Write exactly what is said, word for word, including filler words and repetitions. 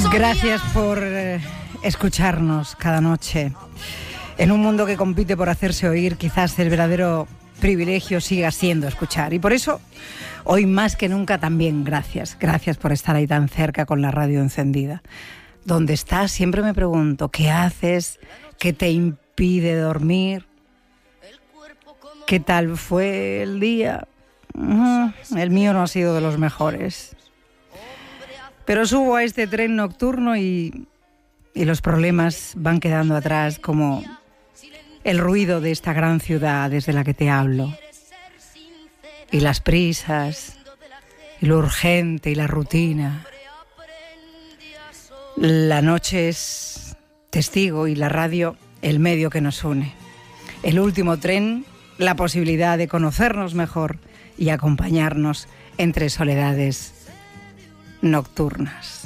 Gracias por eh, escucharnos cada noche. En un mundo que compite por hacerse oír, quizás el verdadero privilegio siga siendo escuchar. Y por eso, hoy más que nunca también gracias. Gracias por estar ahí tan cerca con la radio encendida. ¿Dónde estás? Siempre me pregunto, ¿qué haces? ¿Qué te impide dormir? ¿Qué tal fue el día? Uh, el mío no ha sido de los mejores. Pero subo a este tren nocturno y, y los problemas van quedando atrás, como el ruido de esta gran ciudad desde la que te hablo. Y las prisas, y lo urgente y la rutina. La noche es testigo y la radio el medio que nos une. El último tren, la posibilidad de conocernos mejor y acompañarnos entre soledades nocturnas.